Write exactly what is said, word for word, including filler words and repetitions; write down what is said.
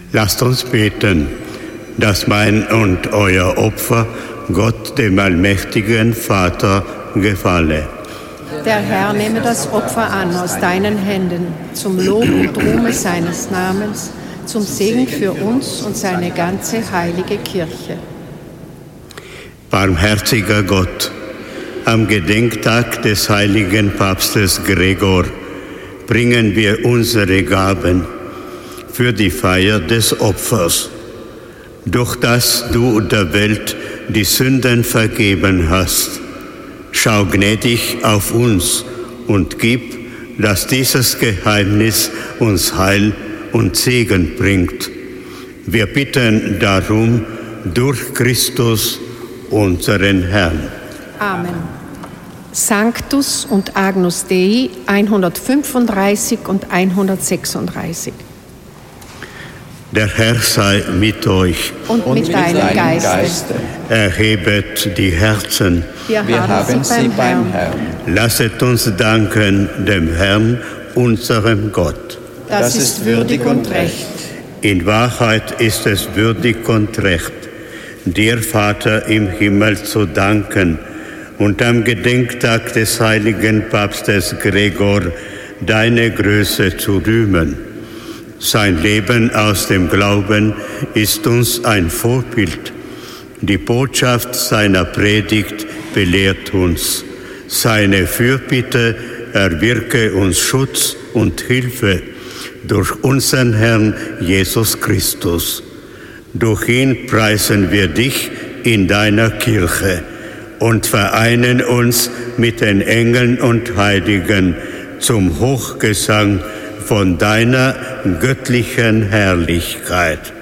Lasst uns beten, dass mein und euer Opfer Gott, dem allmächtigen Vater, gefalle. Der Herr nehme das Opfer an aus deinen Händen, zum Lob und Ruhme seines Namens, zum Segen für uns und seine ganze heilige Kirche. Barmherziger Gott, am Gedenktag des heiligen Papstes Gregor bringen wir unsere Gaben für die Feier des Opfers. Durch das du der Welt die Sünden vergeben hast, schau gnädig auf uns und gib, dass dieses Geheimnis uns Heil und Segen bringt. Wir bitten darum durch Christus, unseren Herrn. Amen. Sanctus und Agnus Dei hundertfünfunddreißig und hundertsechsunddreißig. Der Herr sei mit euch. Und, und mit, mit deinem Geiste. Geiste. Erhebet die Herzen. Wir, Wir haben, haben sie beim Herrn. Herrn. Lasset uns danken dem Herrn, unserem Gott. Das, das ist würdig und recht. In Wahrheit ist es würdig und recht, dir, Vater im Himmel, zu danken und am Gedenktag des heiligen Papstes Gregor deine Größe zu rühmen. Sein Leben aus dem Glauben ist uns ein Vorbild. Die Botschaft seiner Predigt belehrt uns. Seine Fürbitte erwirke uns Schutz und Hilfe durch unseren Herrn Jesus Christus. Durch ihn preisen wir dich in deiner Kirche und vereinen uns mit den Engeln und Heiligen zum Hochgesang von deiner göttlichen Herrlichkeit.